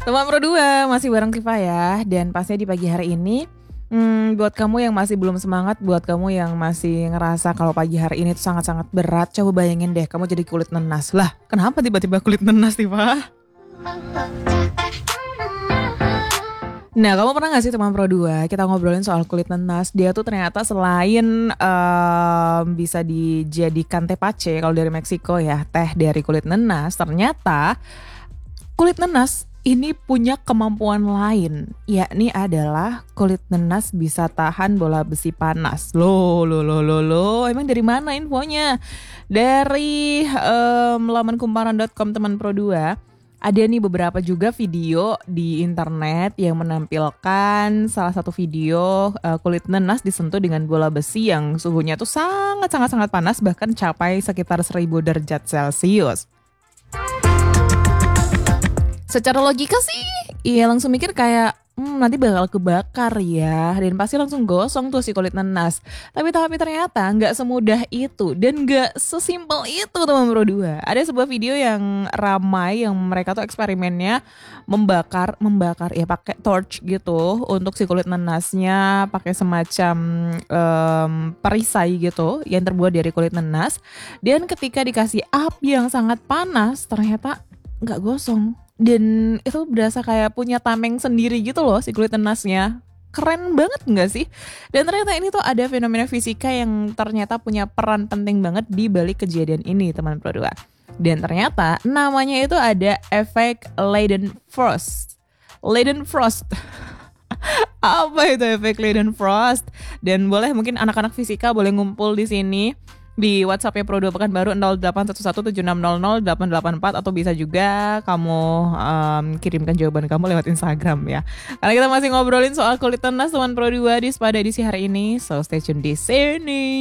Teman Pro 2 masih bareng Tifa ya. Dan pastinya di pagi hari ini buat kamu yang masih belum semangat, buat kamu yang masih ngerasa kalau pagi hari ini tuh sangat-sangat berat, coba bayangin deh kamu jadi kulit nenas. Lah, kenapa tiba-tiba kulit nenas, Tifa? Nah, kamu pernah gak sih teman Pro 2 kita ngobrolin soal kulit nenas? Dia tuh ternyata selain bisa dijadikan teh pace kalau dari Meksiko ya, teh dari kulit nenas, ternyata kulit nenas ini punya kemampuan lain, yakni adalah kulit nenas bisa tahan bola besi panas. Loh, emang dari mana infonya? Dari laman kumparan.com teman Pro 2, ada nih beberapa juga video di internet yang menampilkan salah satu video kulit nenas disentuh dengan bola besi yang suhunya tuh sangat panas, bahkan capai sekitar 1000 derajat Celcius. Secara logika sih, iya langsung mikir kayak nanti bakal kebakar ya, dan pasti langsung gosong tuh si kulit nenas. Tapi ternyata nggak semudah itu dan nggak sesimpel itu teman Pro 2. Ada sebuah video yang ramai yang mereka tuh eksperimennya membakar ya pakai torch gitu untuk si kulit nenasnya, pakai semacam perisai gitu yang terbuat dari kulit nenas. Dan ketika dikasih api yang sangat panas, ternyata nggak gosong. Dan itu berasa kayak punya tameng sendiri gitu loh si kulit nenasnya. Keren banget gak sih? Dan ternyata ini tuh ada fenomena fisika yang ternyata punya peran penting banget di balik kejadian ini teman Pro 2. Dan ternyata namanya itu ada efek Leidenfrost. Leidenfrost. Apa itu efek Leidenfrost? Dan boleh mungkin anak-anak fisika boleh ngumpul di sini di WhatsApp-nya Pro 2 Pekanbaru 081170600884, atau bisa juga kamu kirimkan jawaban kamu lewat Instagram ya. Karena kita masih ngobrolin soal kulit nenas teman Pro 2 di Spada edisi hari ini. So stay tune di sini.